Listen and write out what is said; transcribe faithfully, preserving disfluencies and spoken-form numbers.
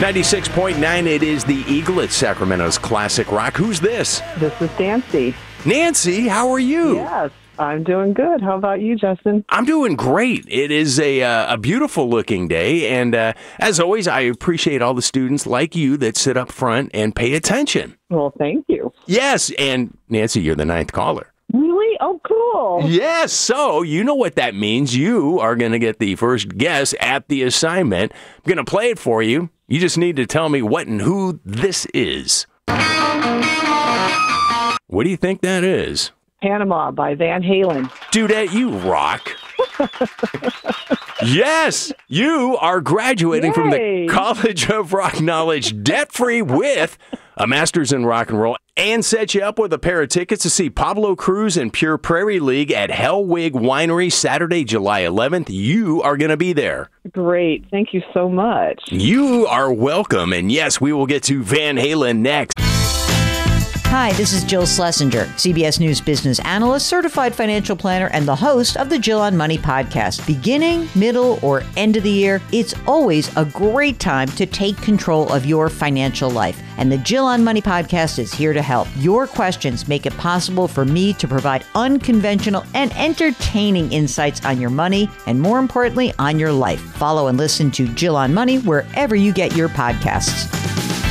ninety-six point nine, it is the Eagle at Sacramento's Classic Rock. Who's this? This is Nancy. Nancy, how are you? Yes, I'm doing good. How about you, Justin? I'm doing great. It is a uh, a beautiful looking day, and uh, as always, I appreciate all the students like you that sit up front and pay attention. Well, thank you. Yes, and Nancy, you're the ninth caller. Really? Oh, cool. Yes, so you know what that means. You are going to get the first guess at the assignment. I'm going to play it for you. You just need to tell me what and who this is. What do you think that is? Panama by Van Halen. Dudette, you rock. Yes, you are graduating Yay. from the College of Rock Knowledge debt-free with a master's in rock and roll, and set you up with a pair of tickets to see Pablo Cruz and Pure Prairie League at Hellwig Winery Saturday, July eleventh. You are going to be there. Great. Thank you so much. You are welcome. And yes, we will get to Van Halen next. Hi, this is Jill Schlesinger, C B S News business analyst, certified financial planner, and the host of the Jill on Money podcast. Beginning, middle, or end of the year, it's always a great time to take control of your financial life. And the Jill on Money podcast is here to help. Your questions make it possible for me to provide unconventional and entertaining insights on your money, and more importantly, on your life. Follow and listen to Jill on Money wherever you get your podcasts.